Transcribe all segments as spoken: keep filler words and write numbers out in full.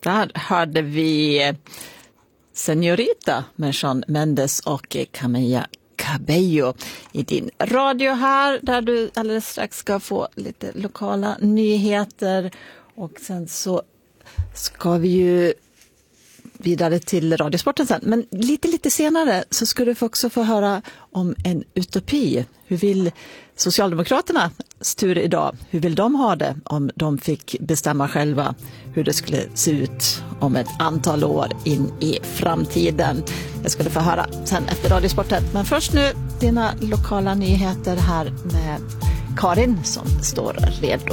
Där hörde vi Señorita med Shawn Mendes och Camilla Cabello i din radio här, där du alldeles strax ska få lite lokala nyheter. Och sen så ska vi ju vidare till Radiosporten sen. Men lite lite senare så ska du också få höra om en utopi. Hur vill Socialdemokraterna styra idag? Hur vill de ha det om de fick bestämma själva hur det skulle se ut om ett antal år in i framtiden? Jag skulle få höra sen efter Radiosporten. Men först nu dina lokala nyheter här med Karin som står redo.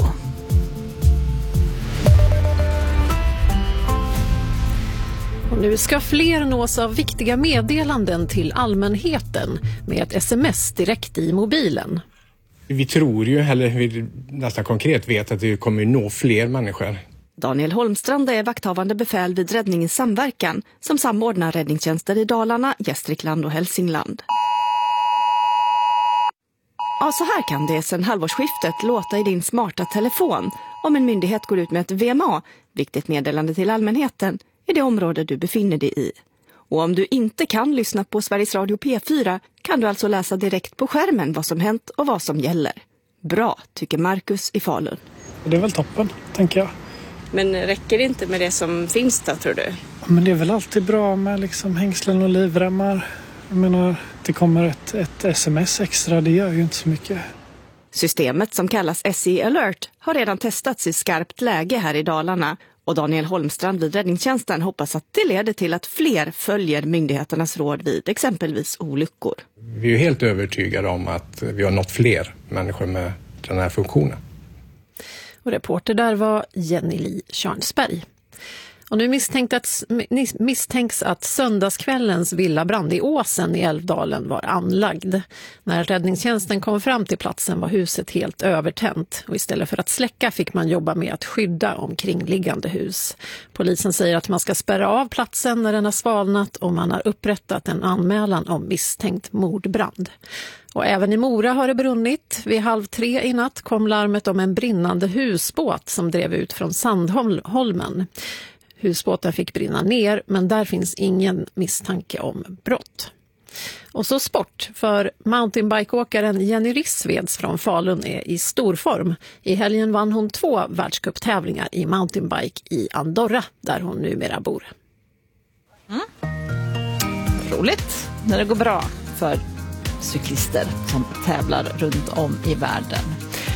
Och nu ska fler nås av viktiga meddelanden till allmänheten med ett sms direkt i mobilen. Vi tror ju, eller vi nästan konkret vet, att det kommer nå fler människor. Daniel Holmstrand är vakthavande befäl vid Räddningens samverkan som samordnar räddningstjänster i Dalarna, Gästrikland och Hälsingland. Ja, så här kan det sedan halvårsskiftet låta i din smarta telefon om en myndighet går ut med ett V M A, viktigt meddelande till allmänheten, i det område du befinner dig i. Och om du inte kan lyssna på Sveriges Radio P fyra kan du alltså läsa direkt på skärmen vad som hänt och vad som gäller. Bra, tycker Marcus i Falun. Det är väl toppen, tänker jag. Men räcker det inte med det som finns där, tror du? Men det är väl alltid bra med liksom hängslen och livremmar. Jag menar, det kommer ett, ett sms extra, det gör ju inte så mycket. Systemet som kallas S E Alert har redan testats i skarpt läge här i Dalarna. Och Daniel Holmstrand vid räddningstjänsten hoppas att det leder till att fler följer myndigheternas råd vid exempelvis olyckor. Vi är ju helt övertygade om att vi har nått fler människor med den här funktionen. Och reporter där var Jenny Li Tjörnsberg. Och nu misstänks, misstänks att söndagskvällens villabrand i Åsen i Älvdalen var anlagd. När räddningstjänsten kom fram till platsen var huset helt övertänt och istället för att släcka fick man jobba med att skydda omkringliggande hus. Polisen säger att man ska spärra av platsen när den har svalnat och man har upprättat en anmälan om misstänkt mordbrand. Och även i Mora har det brunnit. Vid halv tre i natt kom larmet om en brinnande husbåt som drev ut från Sandholmen. Husbåten fick brinna ner, men där finns ingen misstanke om brott. Och så sport, för mountainbikeåkaren Jenny Rissveds från Falun är i stor form. I helgen vann hon två världscuptävlingar i mountainbike i Andorra, där hon numera bor. Mm. Roligt när det går bra för cyklister som tävlar runt om i världen.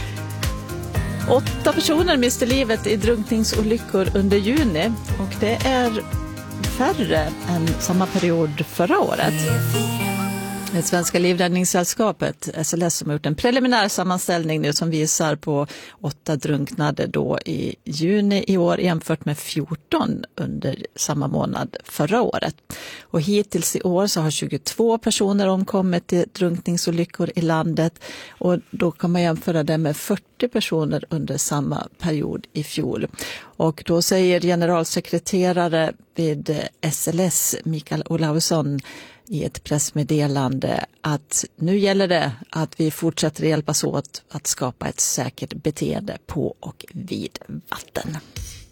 Åtta personer miste livet i drunkningsolyckor under juni och det är färre än samma period förra året. Det Svenska livräddningssällskapet, S L S, som har gjort en preliminär sammanställning nu som visar på åtta drunknade då i juni i år jämfört med fjorton under samma månad förra året. Och hittills i år så har tjugotvå personer omkommit i drunkningsolyckor i landet och då kan man jämföra det med fyrtio personer under samma period i fjol. Och då säger generalsekreterare vid S L S, Mikael Olausson, i ett pressmeddelande att nu gäller det att vi fortsätter hjälpas åt att skapa ett säkert beteende på och vid vatten.